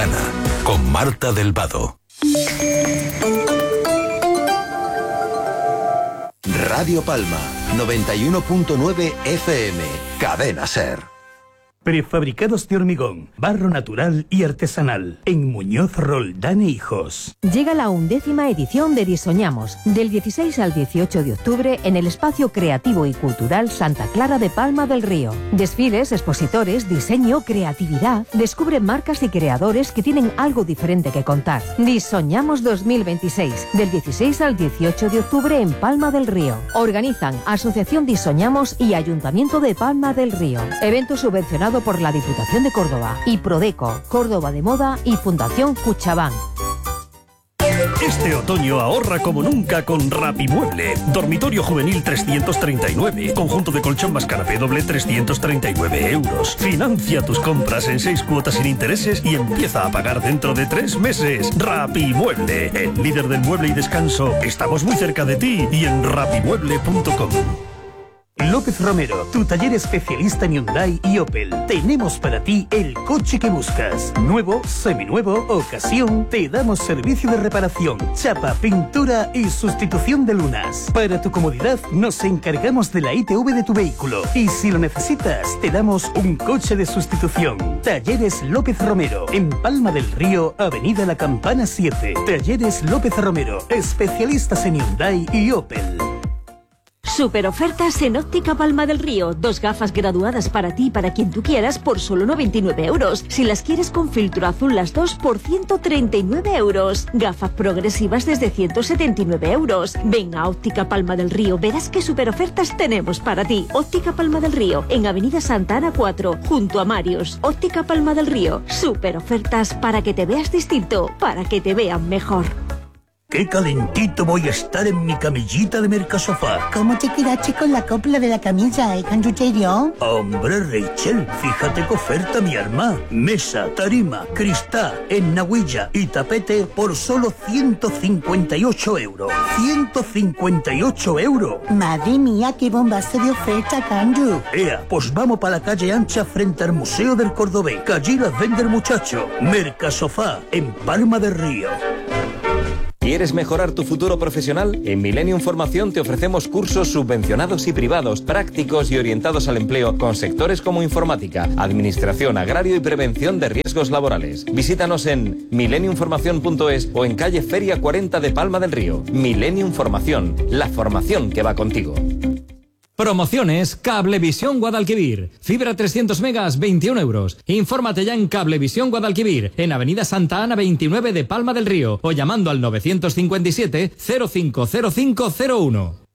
mañana, con Marta del Vado. Radio Palma, 91.9 FM, Cadena SER. Prefabricados de hormigón, barro natural y artesanal. En Muñoz Roldán e Hijos. Llega la 11ª edición de Disoñamos, del 16 al 18 de octubre en el Espacio Creativo y Cultural Santa Clara de Palma del Río. Desfiles, expositores, diseño, creatividad. Descubre marcas y creadores que tienen algo diferente que contar. Disoñamos 2026, del 16 al 18 de octubre en Palma del Río. Organizan Asociación Disoñamos y Ayuntamiento de Palma del Río. Evento subvencionado por la Diputación de Córdoba y Prodeco, Córdoba de Moda y Fundación Cuchabán. Este otoño ahorra como nunca con Rapimueble. Dormitorio juvenil 339. Conjunto de colchón más canapé doble 339 euros. Financia tus compras en 6 cuotas sin intereses y empieza a pagar dentro de 3 meses. Rapimueble, el líder del mueble y descanso. Estamos muy cerca de ti y en rapimueble.com. López Romero, tu taller especialista en Hyundai y Opel. Tenemos para ti el coche que buscas. Nuevo, seminuevo, ocasión. Te damos servicio de reparación, chapa, pintura y sustitución de lunas. Para tu comodidad, nos encargamos de la ITV de tu vehículo. Y si lo necesitas, te damos un coche de sustitución. Talleres López Romero, en Palma del Río, Avenida La Campana 7. Talleres López Romero, especialistas en Hyundai y Opel. Super ofertas en Óptica Palma del Río. 2 gafas graduadas para ti y para quien tú quieras por solo 99 euros. Si las quieres con filtro azul las 2 por 139 euros. Gafas progresivas desde 179 euros. Ven a Óptica Palma del Río. Verás qué super ofertas tenemos para ti. Óptica Palma del Río, en Avenida Santa Ana 4, junto a Marius. Óptica Palma del Río. Super ofertas para que te veas distinto, para que te vean mejor. ¡Qué calentito voy a estar en mi camillita de Mercasofá! ¿Cómo te quedaste con la copla de la camilla, cantuterio? Hombre, Rachel, fíjate qué oferta mi arma. Mesa, tarima, cristal, ennahuilla y tapete por solo 158 euros. ¡158 euros! Madre mía, qué bombazo de oferta, Candu. Ea, pues vamos para la calle ancha frente al Museo del Cordobés. Que allí las vende el muchacho. Mercasofá, en Palma del Río. ¿Quieres mejorar tu futuro profesional? En Millennium Formación te ofrecemos cursos subvencionados y privados, prácticos y orientados al empleo con sectores como informática, administración, agrario y prevención de riesgos laborales. Visítanos en millenniumformación.es o en calle Feria 40 de Palma del Río. Millennium Formación, la formación que va contigo. Promociones Cablevisión Guadalquivir. Fibra 300 megas, 21 euros. Infórmate ya en Cablevisión Guadalquivir, en Avenida Santa Ana 29 de Palma del Río, o llamando al 957 050501.